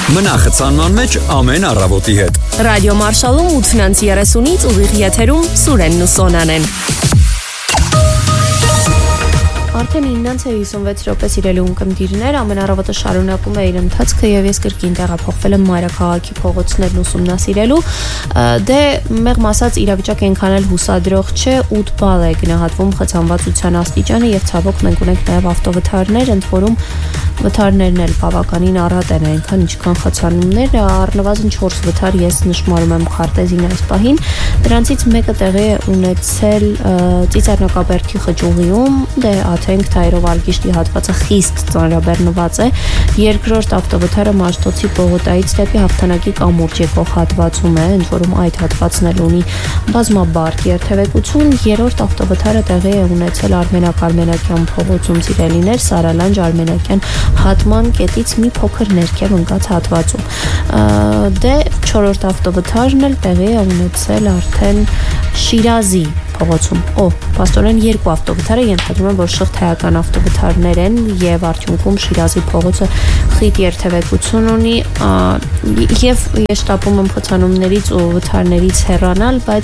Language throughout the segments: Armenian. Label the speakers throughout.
Speaker 1: Մնա խցանման մեջ ամեն առավոտի հետ։
Speaker 2: Ռադիո Մարշալում 8:30-ից ուղիղ եթերում Սուրենն ու Սոնան են։ Արդեն 9:56 րոպե սիրելի ունկնդիրներ, ամեն առավոտը շարունակում է իր ընթացքը եւ ես կրկին տեղափոխվել եմ մայրաքաղաքի փողոցներն ուսումնասիրելու։ Դե մեղմ ասած իրավիճակը այնքան էլ հուսադրող չէ, 8 բալ է գնահատվում խցանվածության աստիճանը եւ ցավոք մենք ունենք նաեւ ավտովթարներ, ընդ որում վթարներն էլ բավականին առատ են, այնքան ինչքան խցանումներ, առնվազն 4 վթար ես նշմարում եմ քարտեզին այս պահին։ Դրանցից մեկը տեղի է ունեցել Ծիծեռնակաբերդի խճուղիում, դե Աթենք Թայրով Արգիշտի հատվածը խիստ ծանրաբեռնված է։ Երկրորդ ավտովթարը Մաշտոցի պողոտայից դեպի Հաղթանակի կամուրջ եկող հատվածում է, ընդ որում այդ հատվածն էլ ունի բազմաբարդ երթևեկություն։ Երրորդ ավտովթարը տեղի է ունեցել Արմենակ-Արմենակյան փողոցում սիրելիներ, Սարալանջ Արմենակյան հատման կետից մի փոքր ներքև ընկած հատվածում։ Դե չորրորդ ավտովթարն էլ տեղի է ունեցել արդեն Շիրազի փողոցում։ Պաստորեն երկու ավտովթարը ենթադրում եմ, որ շղթայական ավտովթարներ են եւ արդյունքում Շիրազի փողոցը խիտ երթևեկություն ունի եւ ես շտապում եմ խցանումներից ու վթարներից հեռանալ, բայց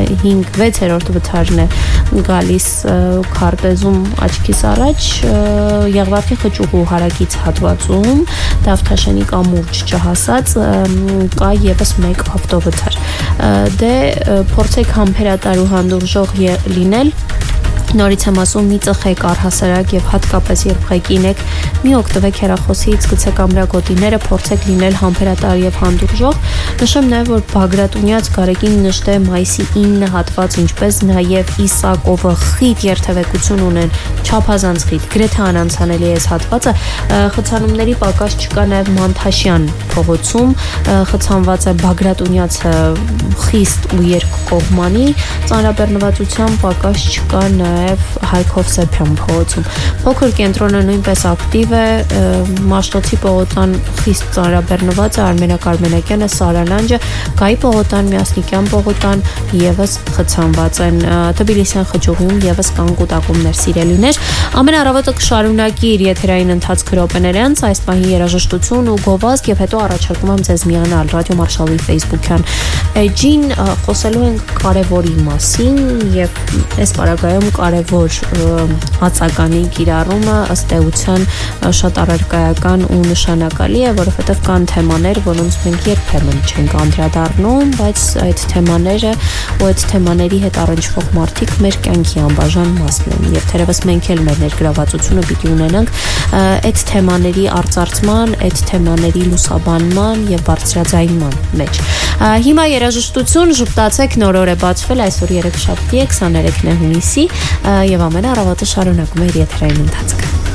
Speaker 2: 5-6-րդ վթարն է գալիս քարտեզում աչքիս առաջ Եղվարդի խճուղու հարակից հատվածում Դավթաշենի կամուրջ չհասած կա եւս մեկ ավտովթար։ Դե փորձեք համբերատար ու հանդուրժող լինել։ Նորից եմ ասում, մի ծխեք առհասարակ եւ հատկապես երբ ղեկին եք, մի օգտվեք հեռախոսից, գցեք ամրագոտիները, փորձեք լինել համբերատար եւ հանդուրժող։ Նշեմ նաեւ, որ Բագրատունյաց Գարեգին նշտե մայիսի 9 հատված, ինչպես նաեւ Իսակովը խիտ երթևեկություն ունեն, չափազանց խիտ, գրեթե անանցանելի է այս հատվածը։ Խցանումների պակաս չկա նաեւ Մանթաշյան փողոցում, խցանված է Բագրատունյացը խիստ ու երկկողմանի, ծանրաբեռնվածության պակաս չկա նաև Հայքովսեփյան փողոցում։ Փոքր կենտրոնը նույնպես ակտիվ է, Մաշտոցի պողոտան խիստ ծանրաբեռնված է, Արմենակ-Արմենակյանը, Սարալանջը, Գայի պողոտան, Միասնիկյան պողոտան եւս խցանված են։ Թբիլիսյան խճուղիում եւս կան կուտակումներ սիրելիներ։ Ամեն առավոտը կշարունակի իր եթերային ընթացքը րոպեներ անց, այս պահին երաժշտություն ու գովազդ եւ հետո առաջարկում եմ ձեզ միանալ Ռադիո Մարշալի Facebook-յան էջին, խոսելու ենք կարևորի մասին եւ այս պարագայում կարևոր ածականի կիրառումը ըստ էության շատ առարկայական ու նշանակալի է, որովհետև կան թեմաներ, որոնց մենք երբեմն չենք անդրադառնում, բայց այդ թեմաները ու այդ թեմաների հետ առնչվող մարդիկ մեր կյանքի անբաժան մասն են եւ թերևս մենք էլ մեր ներգրավվածությունը պիտի ունենանք այդ թեմաների արծարծման, այդ թեմաների լուսաբանման եւ բարձրաձայնման մեջ։ Հիմա երաժշտություն, ժպտացեք, նոր օր է բացվել, այսօր երեքշաբթի է, 23 հունիսի եւ ամեն առավոտը շարունակում է իր եթերային ընթացքը։